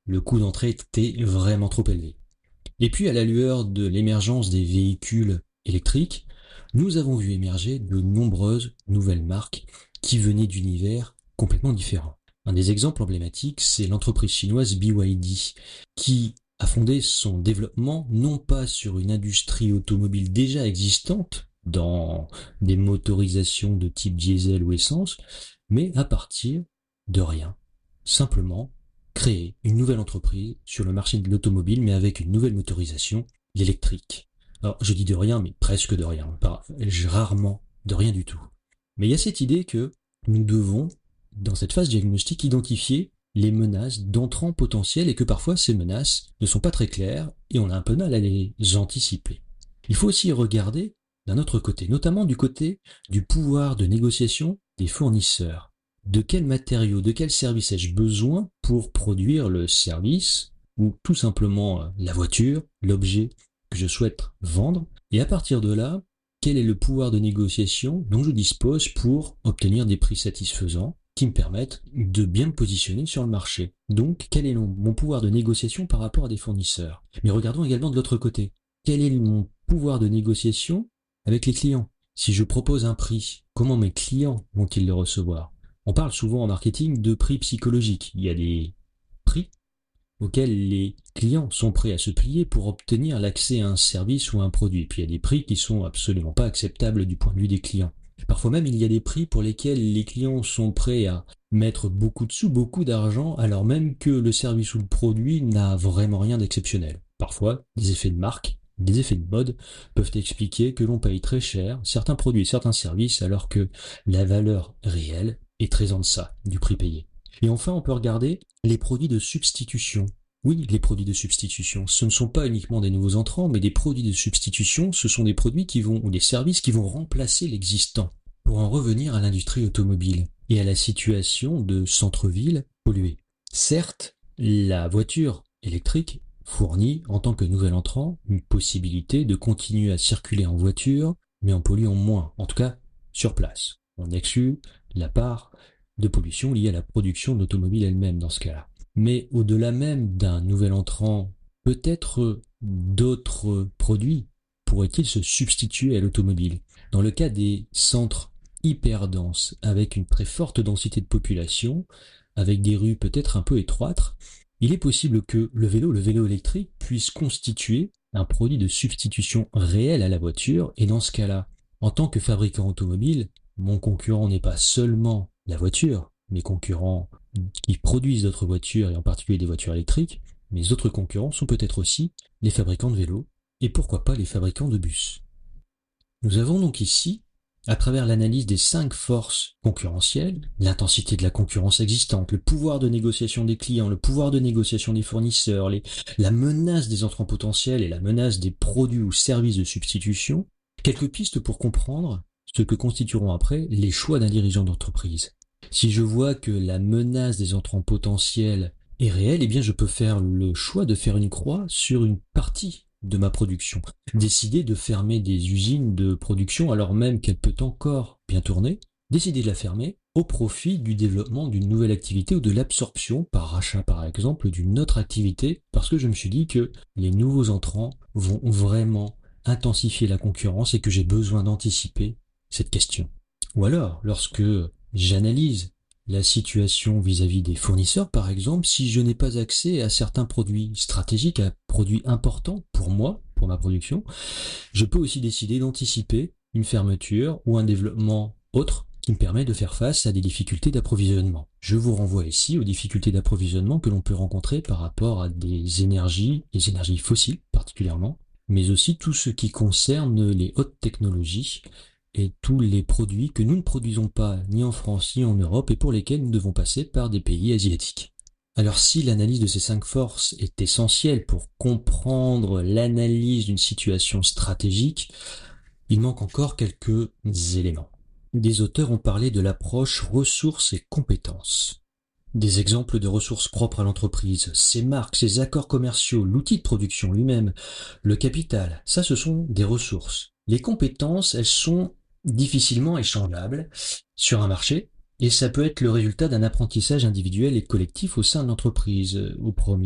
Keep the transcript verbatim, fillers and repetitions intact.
le coût d'entrée était vraiment trop élevé. Et puis à la lueur de l'émergence des véhicules électriques, nous avons vu émerger de nombreuses nouvelles marques qui venaient d'univers complètement différents. Un des exemples emblématiques, c'est l'entreprise chinoise B Y D, qui a fondé son développement non pas sur une industrie automobile déjà existante, dans des motorisations de type diesel ou essence, mais à partir de rien. Simplement créer une nouvelle entreprise sur le marché de l'automobile, mais avec une nouvelle motorisation, l'électrique. Alors, je dis de rien, mais presque de rien. Pas, rarement de rien du tout. Mais il y a cette idée que nous devons, dans cette phase diagnostique, identifier les menaces d'entrants potentiels et que parfois ces menaces ne sont pas très claires et on a un peu de mal à les anticiper. Il faut aussi regarder d'un autre côté, notamment du côté du pouvoir de négociation des fournisseurs. De quels matériaux, de quels services ai-je besoin pour produire le service ou tout simplement la voiture, l'objet que je souhaite vendre, et à partir de là, quel est le pouvoir de négociation dont je dispose pour obtenir des prix satisfaisants qui me permettent de bien me positionner sur le marché. Donc, quel est mon pouvoir de négociation par rapport à des fournisseurs? Mais regardons également de l'autre côté. Quel est mon pouvoir de négociation avec les clients? Si je propose un prix, comment mes clients vont-ils le recevoir? On parle souvent en marketing de prix psychologiques. Il y a des prix auxquels les clients sont prêts à se plier pour obtenir l'accès à un service ou à un produit. Puis il y a des prix qui sont absolument pas acceptables du point de vue des clients. Parfois même, il y a des prix pour lesquels les clients sont prêts à mettre beaucoup de sous, beaucoup d'argent, alors même que le service ou le produit n'a vraiment rien d'exceptionnel. Parfois, des effets de marque, des effets de mode peuvent expliquer que l'on paye très cher certains produits et certains services, alors que la valeur réelle est très en deçà du prix payé. Et enfin, on peut regarder les produits de substitution. Oui, les produits de substitution, ce ne sont pas uniquement des nouveaux entrants, mais des produits de substitution, ce sont des produits qui vont, ou des services qui vont remplacer l'existant. Pour en revenir à l'industrie automobile et à la situation de centre-ville pollué. Certes, la voiture électrique fournit, en tant que nouvel entrant, une possibilité de continuer à circuler en voiture, mais en polluant moins, en tout cas sur place. On exclut la part de pollution liée à la production de l'automobile elle-même dans ce cas-là. Mais au-delà même d'un nouvel entrant, peut-être d'autres produits pourraient-ils se substituer à l'automobile? Dans le cas des centres hyper denses, avec une très forte densité de population, avec des rues peut-être un peu étroites, il est possible que le vélo, le vélo électrique, puisse constituer un produit de substitution réel à la voiture, et dans ce cas-là, en tant que fabricant automobile, mon concurrent n'est pas seulement la voiture, mes concurrents qui produisent d'autres voitures, et en particulier des voitures électriques, mes autres concurrents sont peut-être aussi les fabricants de vélos, et pourquoi pas les fabricants de bus. Nous avons donc ici, à travers l'analyse des cinq forces concurrentielles, l'intensité de la concurrence existante, le pouvoir de négociation des clients, le pouvoir de négociation des fournisseurs, les, la menace des entrants potentiels et la menace des produits ou services de substitution, quelques pistes pour comprendre ce que constitueront après les choix d'un dirigeant d'entreprise. Si je vois que la menace des entrants potentiels est réelle, eh bien je peux faire le choix de faire une croix sur une partie de ma production. Décider de fermer des usines de production alors même qu'elle peut encore bien tourner, décider de la fermer au profit du développement d'une nouvelle activité ou de l'absorption par rachat par exemple d'une autre activité, parce que je me suis dit que les nouveaux entrants vont vraiment intensifier la concurrence et que j'ai besoin d'anticiper cette question. Ou alors, lorsque j'analyse la situation vis-à-vis des fournisseurs, par exemple, si je n'ai pas accès à certains produits stratégiques, à produits importants pour moi, pour ma production, je peux aussi décider d'anticiper une fermeture ou un développement autre qui me permet de faire face à des difficultés d'approvisionnement. Je vous renvoie ici aux difficultés d'approvisionnement que l'on peut rencontrer par rapport à des énergies, les énergies fossiles particulièrement, mais aussi tout ce qui concerne les hautes technologies et tous les produits que nous ne produisons pas ni en France ni en Europe et pour lesquels nous devons passer par des pays asiatiques. Alors si l'analyse de ces cinq forces est essentielle pour comprendre l'analyse d'une situation stratégique, il manque encore quelques éléments. Des auteurs ont parlé de l'approche ressources et compétences. Des exemples de ressources propres à l'entreprise, ses marques, ses accords commerciaux, l'outil de production lui-même, le capital, ça ce sont des ressources. Les compétences, elles sont difficilement échangeables sur un marché et ça peut être le résultat d'un apprentissage individuel et collectif au sein de l'entreprise. Au premier